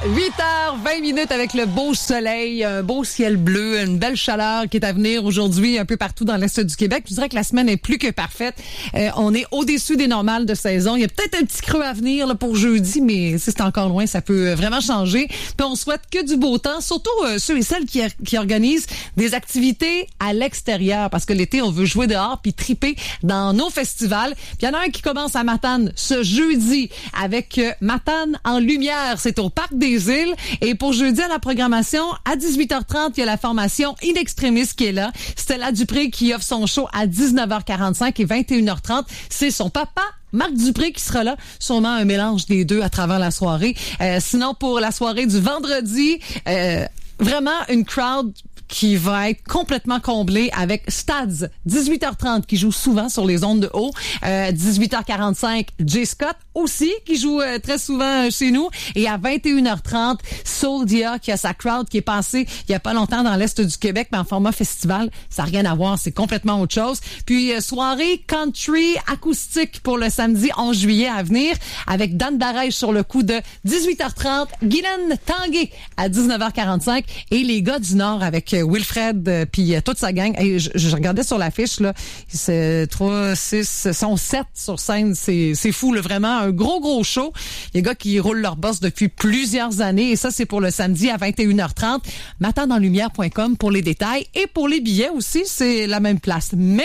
8h20 avec le beau soleil, un beau ciel bleu, une belle chaleur qui est à venir aujourd'hui un peu partout dans l'Est du Québec. Je dirais que la semaine est plus que parfaite. On est au-dessus des normales de saison. Il y a peut-être un petit creux à venir là, pour jeudi, mais si c'est encore loin, ça peut vraiment changer. Puis on souhaite que du beau temps, surtout ceux et celles qui organisent des activités à l'extérieur, parce que l'été, on veut jouer dehors puis triper dans nos festivals. Puis il y en a un qui commence à Matane ce jeudi avec Matane en lumière. C'est au Parc des Îles. Et pour jeudi à la programmation, à 18h30, il y a la formation In Extremis qui est là. Stella Dupré qui offre son show à 19h45 et 21h30. C'est son papa, Marc Dupré, qui sera là. Sûrement un mélange des deux à travers la soirée. Sinon, pour la soirée du vendredi, vraiment une crowd qui va être complètement comblée avec Stads, 18h30, qui joue souvent sur les ondes de haut. 18h45, Jay Scott aussi, qui joue très souvent chez nous. Et à 21h30, Soldia, qui a sa crowd, qui est passée il y a pas longtemps dans l'Est du Québec, mais en format festival. Ça n'a rien à voir, c'est complètement autre chose. Puis, soirée country acoustique pour le samedi 11 juillet à venir, avec Dan Darèche sur le coup de 18h30, Guylaine Tanguay à 19h45, et les gars du Nord avec Wilfred puis toute sa gang. Et je regardais sur l'affiche, là, c'est 3, 6, sont 7 sur scène. C'est fou, là, vraiment un gros show. Les gars qui roulent leur boss depuis plusieurs années, et ça, c'est pour le samedi à 21h30. matandenlumière.com pour les détails, et pour les billets aussi, c'est la même place. Mais,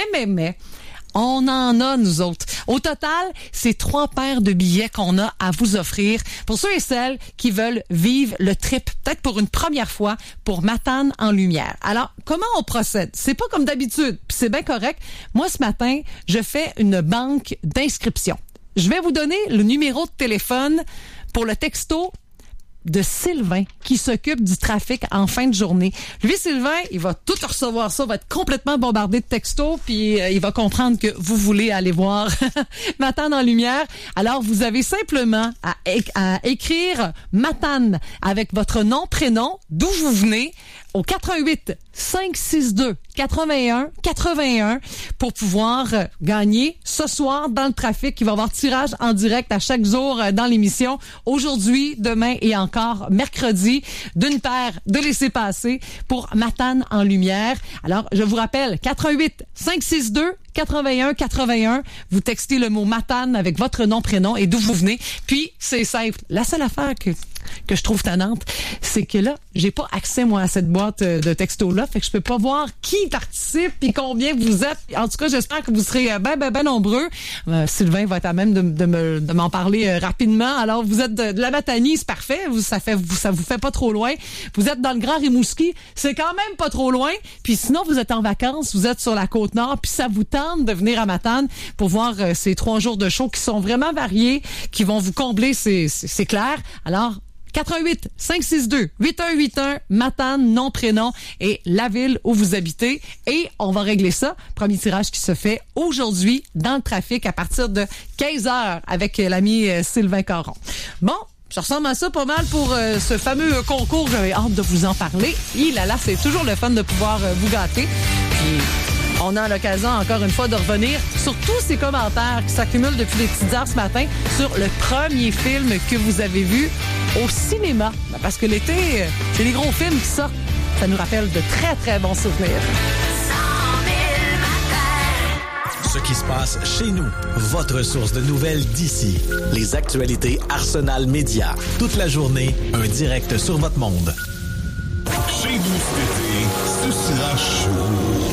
on en a, nous autres. Au total, c'est 3 paires de billets qu'on a à vous offrir pour ceux et celles qui veulent vivre le trip, peut-être pour une première fois, pour Matane en lumière. Alors, comment on procède? C'est pas comme d'habitude, puis c'est bien correct. Moi, ce matin, je fais une banque d'inscription. Je vais vous donner le numéro de téléphone pour le texto de Sylvain, qui s'occupe du trafic en fin de journée. Lui, Sylvain, il va tout recevoir ça, va être complètement bombardé de textos, puis il va comprendre que vous voulez aller voir Matane en lumière. Alors, vous avez simplement à écrire Matane avec votre nom, prénom, d'où vous venez, au 88 562 81 81 pour pouvoir gagner ce soir dans le trafic. Il va y avoir tirage en direct à chaque jour dans l'émission. Aujourd'hui, demain et encore mercredi, d'une paire de laissez-passer pour Matane en lumière. Alors, je vous rappelle, 88 562 81 81. Vous textez le mot Matane avec votre nom, prénom et d'où vous venez. Puis, c'est simple. La seule affaire que je trouve tannante, c'est que là, j'ai pas accès, moi, à cette boîte de textos-là. Fait que je peux pas voir qui participe et combien vous êtes. En tout cas, j'espère que vous serez ben nombreux. Sylvain va être à même de m'en parler rapidement. Alors, vous êtes de la Matanie, c'est parfait. Ça vous fait pas trop loin. Vous êtes dans le Grand Rimouski, c'est quand même pas trop loin. Puis sinon, vous êtes en vacances, vous êtes sur la Côte-Nord, puis ça vous tente de venir à Matane pour voir ces 3 jours de show qui sont vraiment variés, qui vont vous combler, c'est clair. Alors, 88 562 8181, Matane, nom, prénom et la ville où vous habitez. Et on va régler ça. Premier tirage qui se fait aujourd'hui dans le trafic à partir de 15h avec l'ami Sylvain Caron. Bon, ça ressemble à ça pas mal pour ce fameux concours. J'avais hâte de vous en parler. C'est toujours le fun de pouvoir vous gâter. Puis, on a l'occasion, encore une fois, de revenir sur tous ces commentaires qui s'accumulent depuis les petites heures ce matin sur le premier film que vous avez vu au cinéma. Parce que l'été, c'est les gros films qui sortent. Ça nous rappelle de très, très bons souvenirs. Ce qui se passe chez nous. Votre source de nouvelles d'ici. Les actualités Arsenal Média. Toute la journée, un direct sur votre monde. Chez vous cet été, ce sera chaud.